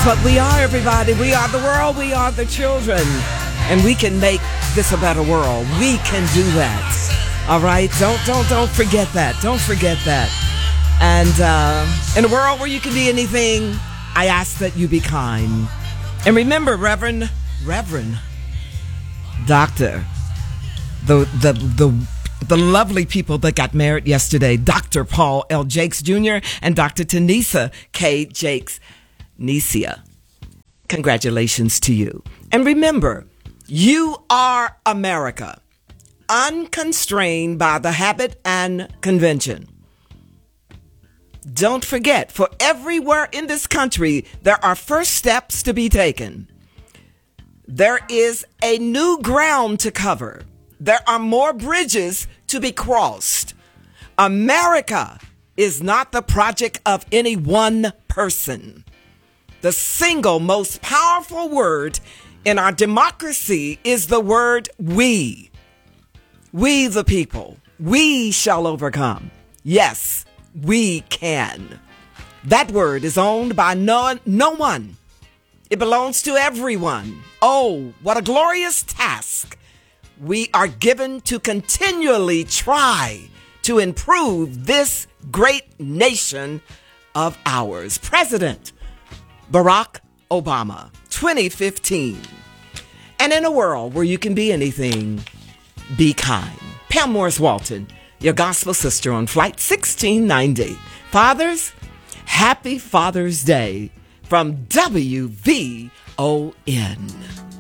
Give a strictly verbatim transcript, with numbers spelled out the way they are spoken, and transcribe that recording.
That's what we are, everybody. We are the world. We are the children. And we can make this a better world. We can do that. All right? Don't, don't, don't forget that. Don't forget that. And uh, in a world where you can be anything, I ask that you be kind. And remember, Reverend, Reverend, Doctor, the, the, the, the lovely people that got married yesterday, Doctor Paul L. Jakes Junior and Doctor Tanisa K. Jakes Nesia. Congratulations to you. And remember, you are America, unconstrained by the habit and convention. Don't forget, for everywhere in this country, there are first steps to be taken. There is a new ground to cover. There are more bridges to be crossed. America is not the project of any one person. The single most powerful word in our democracy is the word we. We the people. We shall overcome. Yes, we can. That word is owned by no, no one. It belongs to everyone. Oh, what a glorious task. We are given to continually try to improve this great nation of ours. President Barack Obama, twenty fifteen. And in a world where you can be anything, be kind. Pam Morris Walton, your gospel sister on Flight sixteen ninety. Fathers, happy Father's Day from W V O N.